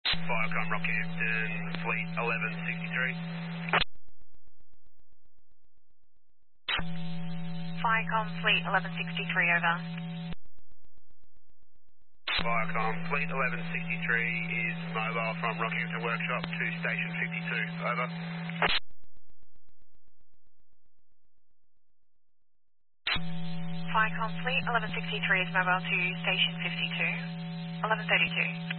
Firecom Rockhampton, Fleet 1163. Firecom Fleet 1163, over. Firecom Fleet 1163 is mobile from Rockhampton Workshop to Station 52, over. Firecom Fleet 1163 is mobile to Station 52. 1132.